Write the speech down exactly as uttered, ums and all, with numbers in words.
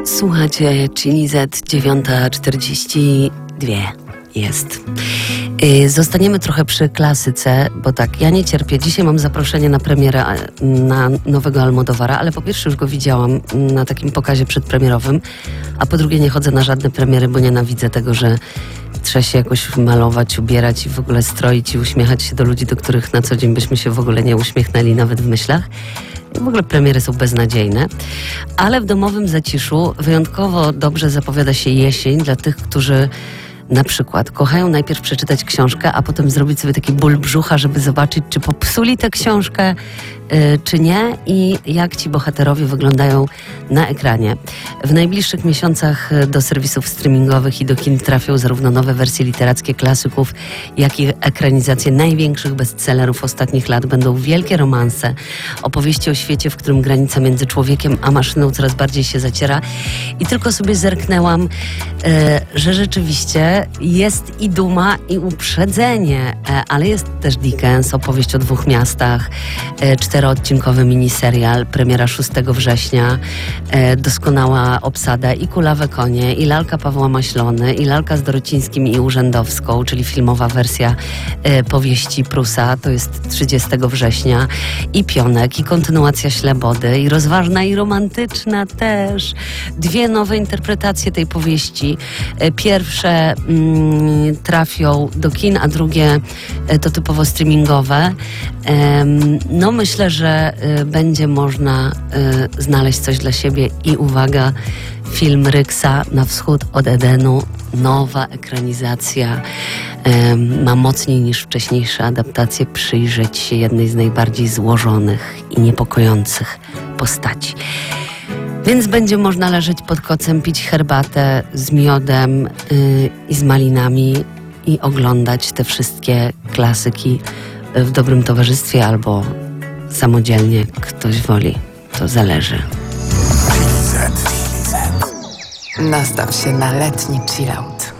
Słuchajcie, Chili Z dziewiąta czterdzieści dwa jest. Zostaniemy trochę przy klasyce, bo tak, ja nie cierpię. Dzisiaj mam zaproszenie na premierę na nowego Almodóvara, ale po pierwsze już go widziałam na takim pokazie przedpremierowym, a po drugie nie chodzę na żadne premiery, bo nienawidzę tego, że trzeba się jakoś malować, ubierać i w ogóle stroić i uśmiechać się do ludzi, do których na co dzień byśmy się w ogóle nie uśmiechnęli, nawet w myślach. W ogóle premiery są beznadziejne, ale w domowym zaciszu wyjątkowo dobrze zapowiada się jesień dla tych, którzy na przykład kochają najpierw przeczytać książkę, a potem zrobić sobie taki ból brzucha, żeby zobaczyć, czy popsuli tę książkę, yy, czy nie i jak ci bohaterowie wyglądają na ekranie. W najbliższych miesiącach do serwisów streamingowych i do kin trafią zarówno nowe wersje literackie klasyków, jak i ekranizacje największych bestsellerów ostatnich lat. Będą wielkie romanse, opowieści o świecie, w którym granica między człowiekiem a maszyną coraz bardziej się zaciera. I tylko sobie zerknęłam, yy, że rzeczywiście jest i duma, i uprzedzenie, ale jest też Dickens, opowieść o dwóch miastach, czteroodcinkowy miniserial, premiera szóstego września, doskonała obsada i Kulawe konie, i Lalka Pawła Maślony, i Lalka z Dorocińskim i Urzędowską, czyli filmowa wersja powieści Prusa, to jest trzydziestego września, i Pionek, i kontynuacja Ślebody, i rozważna, i romantyczna też. Dwie nowe interpretacje tej powieści. Pierwsze mm, trafią do kin, a drugie e, to typowo streamingowe. E, no myślę, że e, będzie można e, znaleźć coś dla siebie i uwaga, film Ryksa Na wschód od Edenu, nowa ekranizacja, e, ma mocniej niż wcześniejsze adaptacje przyjrzeć się jednej z najbardziej złożonych i niepokojących postaci. Więc będzie można leżeć pod kocem, pić herbatę z miodem yy, i z malinami i oglądać te wszystkie klasyki w dobrym towarzystwie albo samodzielnie. Ktoś woli, to zależy. Nastaw się na letni chillout.